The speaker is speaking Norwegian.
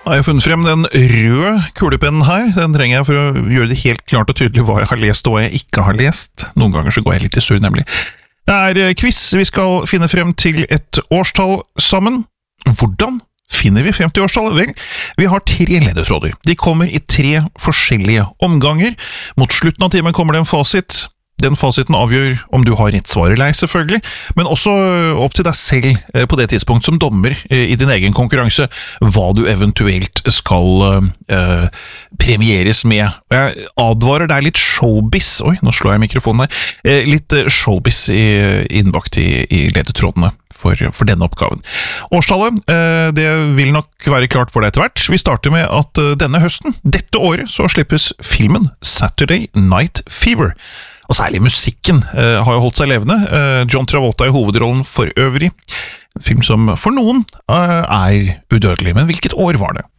har jeg funnet frem den røde kulepennen her. Den trenger jeg for å gjøre det helt klart og tydelig hva jeg har lest og hva jeg ikke har lest. Noen ganger så går jeg litt i surr, nemlig. Det quiz. Vi skal finne frem til et årstall sammen. Hvordan finner vi frem til årstallet? Vel, vi har 3 ledetråder. De kommer i 3 forskjellige omganger. Mot slutten av timen kommer det en fasit. Den fasiten avgjør om du har rett svar eller ei, selvfølgelig, men også opp til deg selv på det tidspunkt som dommer i din egen konkurranse, hva du eventuelt skal premieres med. Og jeg advarer deg litt showbiz, nå slår jeg mikrofonen her, litt showbiz innbakt i ledetrådene for denne oppgaven. Årstallet, det vil nok være klart for deg etter hvert. Vi starter med at denne høsten, dette året, så slippes filmen Saturday Night Fever. Og særlig musikken har jo holdt seg levende. John Travolta i hovedrollen for øvrig. En film som for noen er udødelig, men hvilket år var det?